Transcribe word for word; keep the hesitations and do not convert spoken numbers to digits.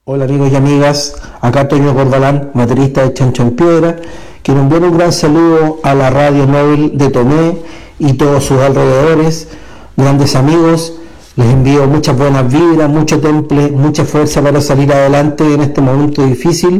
Hola amigos y amigas, acá Toño Corbalán, baterista de Chancho en Piedra. Quiero enviar un gran saludo a la radio móvil de Tomé y todos sus alrededores, grandes amigos. Les envío muchas buenas vibras, mucho temple, mucha fuerza para salir adelante en este momento difícil.